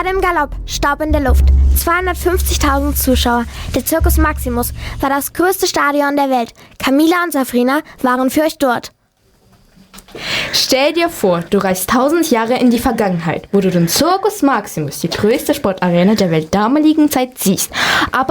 Pferde im Galopp, Staub in der Luft. 250.000 Zuschauer. Der Circus Maximus war das größte Stadion der Welt. Camilla und Safrina waren für euch dort. Stell dir vor, du reist 1000 Jahre in die Vergangenheit, wo du den Circus Maximus, die größte Sportarena der Welt damaligen Zeit, siehst. Aber